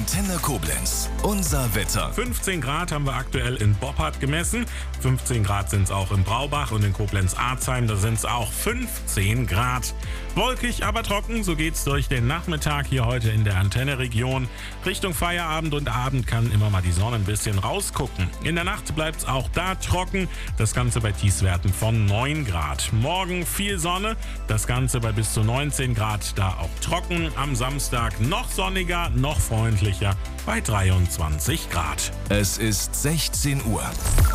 Antenne Koblenz. Unser Wetter. 15 Grad haben wir aktuell in Boppard gemessen. 15 Grad sind es auch in Braubach und in Koblenz-Arzheim. Da sind es auch 15 Grad. Wolkig, aber trocken. So geht's durch den Nachmittag hier heute in der Antenne-Region. Richtung Feierabend und Abend kann immer mal die Sonne ein bisschen rausgucken. In der Nacht bleibt es auch da trocken. Das Ganze bei Tiefstwerten von 9 Grad. Morgen viel Sonne. Das Ganze bei bis zu 19 Grad. Da auch trocken. Am Samstag noch sonniger, noch freundlicher bei 23 Grad. Es ist 16 Uhr.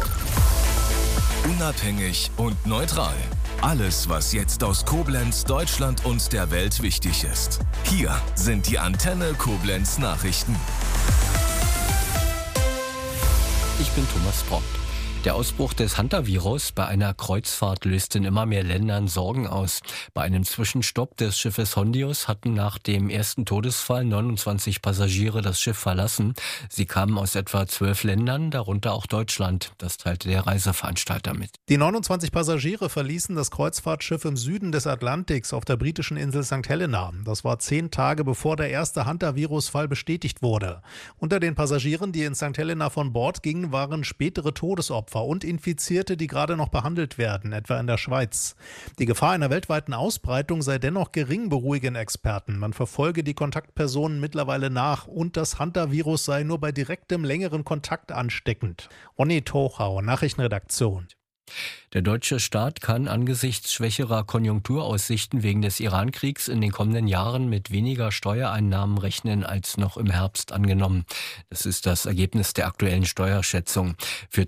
Unabhängig und neutral. Alles, was jetzt aus Koblenz, Deutschland und der Welt wichtig ist. Hier sind die Antenne Koblenz Nachrichten. Ich bin Thomas Prompt. Der Ausbruch des Hantavirus bei einer Kreuzfahrt löst in immer mehr Ländern Sorgen aus. Bei einem Zwischenstopp des Schiffes Hondius hatten nach dem ersten Todesfall 29 Passagiere das Schiff verlassen. Sie kamen aus etwa 12 Ländern, darunter auch Deutschland. Das teilte der Reiseveranstalter mit. Die 29 Passagiere verließen das Kreuzfahrtschiff im Süden des Atlantiks auf der britischen Insel St. Helena. Das war 10 Tage bevor der erste Hantavirus-Fall bestätigt wurde. Unter den Passagieren, die in St. Helena von Bord gingen, waren spätere Todesopfer und Infizierte, die gerade noch behandelt werden, etwa in der Schweiz. Die Gefahr einer weltweiten Ausbreitung sei dennoch gering, beruhigen Experten. Man verfolge die Kontaktpersonen mittlerweile nach und das Hantavirus sei nur bei direktem, längeren Kontakt ansteckend. Onni Tochau, Nachrichtenredaktion. Der deutsche Staat kann angesichts schwächerer Konjunkturaussichten wegen des Iran-Kriegs in den kommenden Jahren mit weniger Steuereinnahmen rechnen als noch im Herbst angenommen. Das ist das Ergebnis der aktuellen Steuerschätzung. Für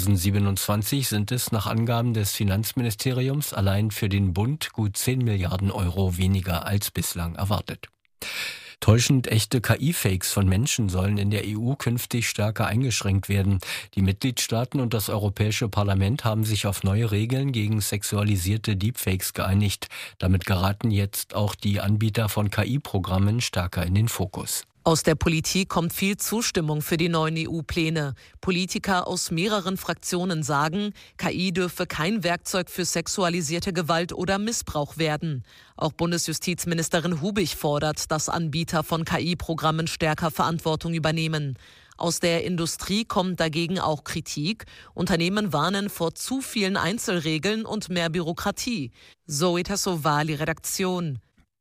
2027 sind es nach Angaben des Finanzministeriums allein für den Bund gut 10 Milliarden Euro weniger als bislang erwartet. Täuschend echte KI-Fakes von Menschen sollen in der EU künftig stärker eingeschränkt werden. Die Mitgliedstaaten und das Europäische Parlament haben sich auf neue Regeln gegen sexualisierte Deepfakes geeinigt. Damit geraten jetzt auch die Anbieter von KI-Programmen stärker in den Fokus. Aus der Politik kommt viel Zustimmung für die neuen EU-Pläne. Politiker aus mehreren Fraktionen sagen, KI dürfe kein Werkzeug für sexualisierte Gewalt oder Missbrauch werden. Auch Bundesjustizministerin Hubig fordert, dass Anbieter von KI-Programmen stärker Verantwortung übernehmen. Aus der Industrie kommt dagegen auch Kritik. Unternehmen warnen vor zu vielen Einzelregeln und mehr Bürokratie. Zoe Tassovali, Redaktion.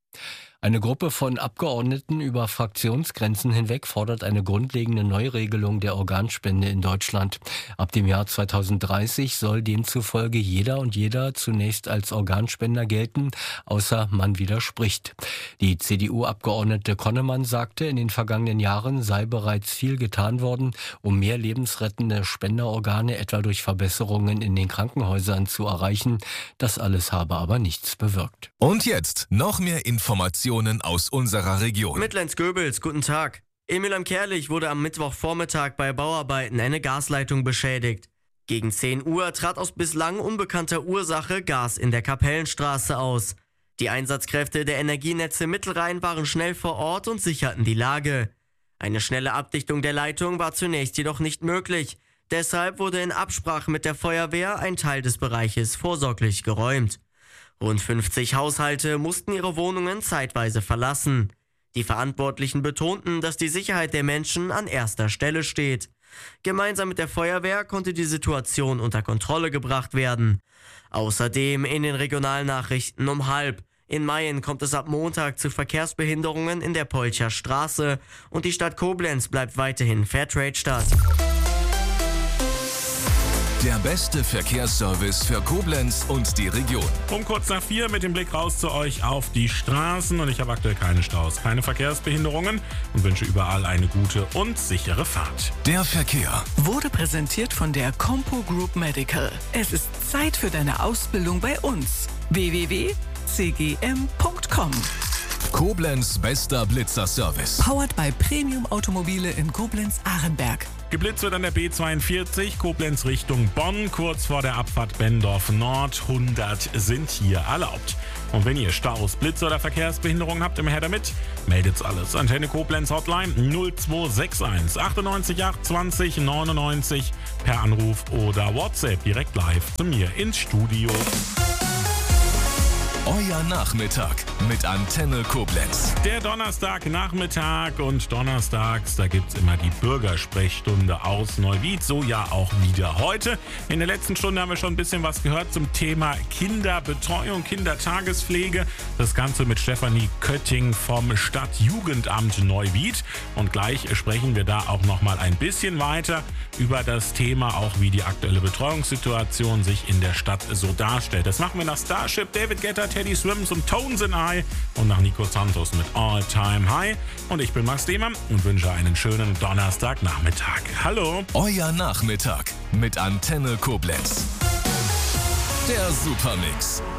Eine Gruppe von Abgeordneten über Fraktionsgrenzen hinweg fordert eine grundlegende Neuregelung der Organspende in Deutschland. Ab dem Jahr 2030 soll demzufolge jeder und jeder zunächst als Organspender gelten, außer man widerspricht. Die CDU-Abgeordnete Konnemann sagte, in den vergangenen Jahren sei bereits viel getan worden, um mehr lebensrettende Spenderorgane etwa durch Verbesserungen in den Krankenhäusern zu erreichen. Das alles habe aber nichts bewirkt. Und jetzt noch mehr Informationen aus unserer Region. Mittlens-Göbels, guten Tag. In Mülheim-Kärlich wurde am Mittwochvormittag bei Bauarbeiten eine Gasleitung beschädigt. Gegen 10 Uhr trat aus bislang unbekannter Ursache Gas in der Kapellenstraße aus. Die Einsatzkräfte der Energienetze Mittelrhein waren schnell vor Ort und sicherten die Lage. Eine schnelle Abdichtung der Leitung war zunächst jedoch nicht möglich. Deshalb wurde in Absprache mit der Feuerwehr ein Teil des Bereiches vorsorglich geräumt. Rund 50 Haushalte mussten ihre Wohnungen zeitweise verlassen. Die Verantwortlichen betonten, dass die Sicherheit der Menschen an erster Stelle steht. Gemeinsam mit der Feuerwehr konnte die Situation unter Kontrolle gebracht werden. Außerdem in den Regionalnachrichten um 12:30. In Mayen kommt es ab Montag zu Verkehrsbehinderungen in der Polcher Straße und die Stadt Koblenz bleibt weiterhin Fairtrade-Stadt. Der beste Verkehrsservice für Koblenz und die Region. Um kurz nach 4 mit dem Blick raus zu euch auf die Straßen. Und ich habe aktuell keine Staus, keine Verkehrsbehinderungen und wünsche überall eine gute und sichere Fahrt. Der Verkehr wurde präsentiert von der Compo Group Medical. Es ist Zeit für deine Ausbildung bei uns. www.cgm.com. Koblenz bester Blitzer-Service. Powered by Premium Automobile in Koblenz-Ahrenberg. Geblitzt wird an der B42, Koblenz Richtung Bonn, kurz vor der Abfahrt Benndorf Nord. 100 sind hier erlaubt. Und wenn ihr Staus, Blitze oder Verkehrsbehinderungen habt, immer her damit. Meldet's alles. Antenne Koblenz Hotline 0261 98 820 99 per Anruf oder WhatsApp direkt live zu mir ins Studio. Euer Nachmittag mit Antenne Koblenz. Der Donnerstagnachmittag und donnerstags, da gibt's immer die Bürgersprechstunde aus Neuwied, so ja auch wieder heute. In der letzten Stunde haben wir schon ein bisschen was gehört zum Thema Kinderbetreuung, Kindertagespflege. Das Ganze mit Stefanie Kötting vom Stadtjugendamt Neuwied. Und gleich sprechen wir da auch noch mal ein bisschen weiter über das Thema, auch wie die aktuelle Betreuungssituation sich in der Stadt so darstellt. Das machen wir nach Starship, David Guetta, Teddy Swims und Tones and I und nach Nico Santos mit All Time High. Und ich bin Max Lehmann und wünsche einen schönen Donnerstagnachmittag. Hallo! Euer Nachmittag mit Antenne Koblenz. Der Supermix.